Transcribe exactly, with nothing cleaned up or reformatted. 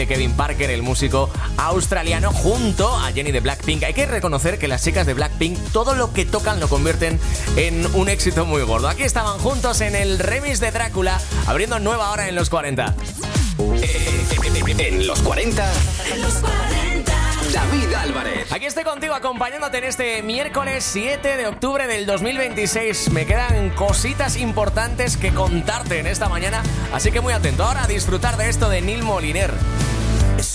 de Kevin Parker, el músico australiano, junto a Jennie de Blackpink. Hay que reconocer que las chicas de Blackpink todo lo que tocan lo convierten en un éxito muy gordo. Aquí estaban juntos en el remix de Drácula, abriendo nueva hora en los cuarenta. En los cuarenta. En los cuarenta. David Álvarez. Aquí estoy contigo acompañándote en este miércoles siete de octubre del dos mil veintiséis. Me quedan cositas importantes que contarte en esta mañana, así que muy atento ahora a disfrutar de esto de Neil Moliner.